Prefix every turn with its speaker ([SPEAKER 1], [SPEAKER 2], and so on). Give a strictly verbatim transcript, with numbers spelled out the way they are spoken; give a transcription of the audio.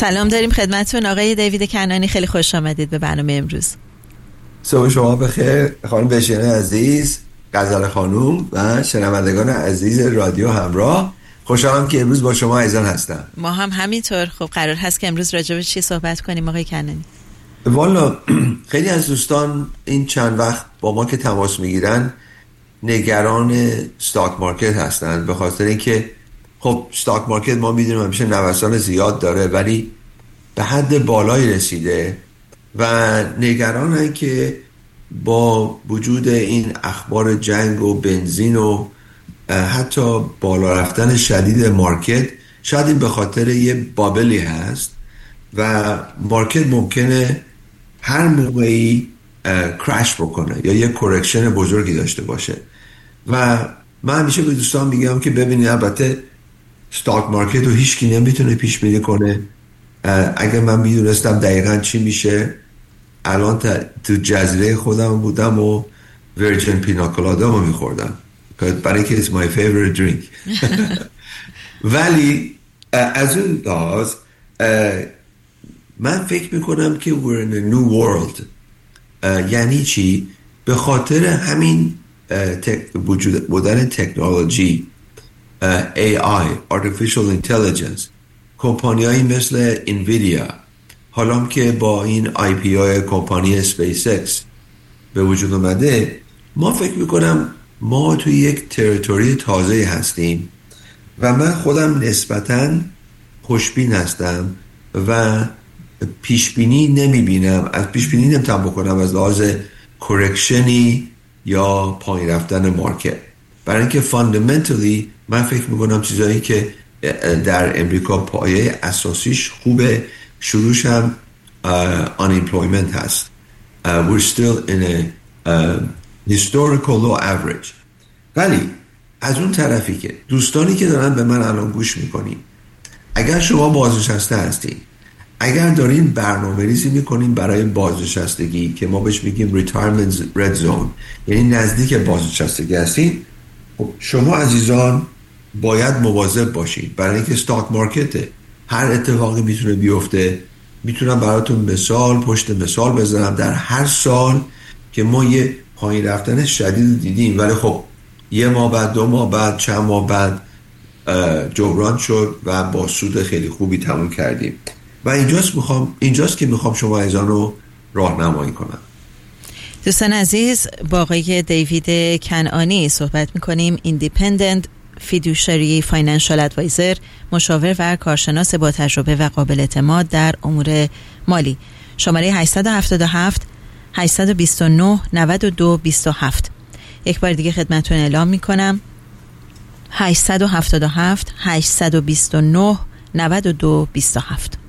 [SPEAKER 1] سلام داریم خدمتتون آقای دیوید کنعانی، خیلی خوش آمدید به برنامه امروز.
[SPEAKER 2] صبح شما بخیر خانم بشیرین عزیز، غزل خانوم و شنوندگان عزیز رادیو همراه. خوشحالم که امروز با شما عزیزان هستم.
[SPEAKER 1] ما هم همینطور. خب قرار هست که امروز راجع به چی صحبت کنیم آقای کنعانی؟
[SPEAKER 2] والا خیلی از دوستان این چند وقت با ما که تماس میگیرن نگران استاک مارکت هستن، به خاطر اینکه خب استاک مارکت ما میدونیم همیشه نوسان زیاد داره ولی به حد بالایی رسیده و نگرانن که با وجود این اخبار جنگ و بنزین و حتی بالا رفتن شدید مارکت، شاید این به خاطر یه بابلی هست و مارکت ممکنه هر موقعی کرش بکنه یا یه کرکشن بزرگی داشته باشه. و من همیشه به دوستان میگم که ببینید البته استاک مارکت رو هیچ کی نمیتونه پیش بینی کنه. اگر من میدونستم دقیقاً چی میشه الان تو جزیره خودم بودم و ورجن پیناکولادا رو میخوردم، برای که it's my favorite drink. ولی از اون لحاظ من فکر میکنم که we're in a new world. یعنی چی؟ به خاطر همین وجود بودن تکنولوژی، ای آی Artificial Intelligence، کمپانیایی مثل انویدیا، حالا که با این آی پی او کمپانی اسپیس اکس به وجود اومده، ما فکر میکنم ما توی یک تریتوری تازه هستیم و من خودم نسبتاً خوشبین هستم و پیشبینی نمیبینم، از پیشبینی نمیتونم بکنم از لحاظ کرکشنی یا پایین رفتن مارکت، برای اینکه فاندامنتالی من فکر میکنم چیزایی که در امریکا پایه اساسیش خوبه، شروعش هم uh, unemployment هست. uh, we're still in a uh, historical low average. ولی از اون طرفی که دوستانی که دارن به من الان گوش میکنین، اگر شما بازنشسته هستین، اگر دارین برنامه ریزی میکنین برای بازنشستگی که ما بهش میگیم retirement red zone، یعنی نزدیک بازنشستگی هستین، شما عزیزان باید مواظب باشید، برای اینکه استاک مارکته، هر اتفاقی میتونه بیفته. میتونم براتون مثال پشت مثال بزنم، در هر سال که ما یه پایین رفتن شدید دیدیم ولی خب یه ماه بعد، دو ماه بعد، چند ماه بعد جبران شد و با سود خیلی خوبی تموم کردیم. و اینجاست میخوام اینجاست که میخوام شما عزیزان رو راهنمایی کنم.
[SPEAKER 1] دوستان عزیز، با آقای دیوید کنعانی صحبت میکنیم، ایندیپندنت فیدوشری فاینانشال ادوایزر، مشاور و کارشناس با تجربه و قابل اعتماد در امور مالی. شماره هشت هفت هفت هشت دو نه نه دو دو هفت. یک بار دیگه خدمتتون اعلام میکنم، هشت هفت هفت هشت دو نه نه دو دو هفت.